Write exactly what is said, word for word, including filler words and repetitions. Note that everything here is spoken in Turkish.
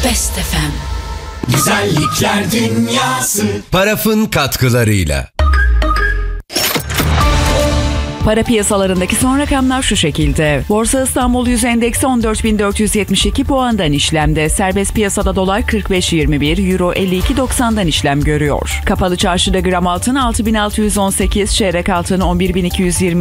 Best F M. Güzellikler dünyası. Paraf'ın katkılarıyla. Para piyasalarındaki son rakamlar şu şekilde. Borsa İstanbul Yüz Endeksi on dört bin dört yüz yetmiş iki puandan işlemde. Serbest piyasada dolar kırk beş yirmi bir, euro elli iki doksandan işlem görüyor. Kapalı çarşıda gram altın altı bin altı yüz on sekiz, çeyrek altın on bir bin iki yüz yirmi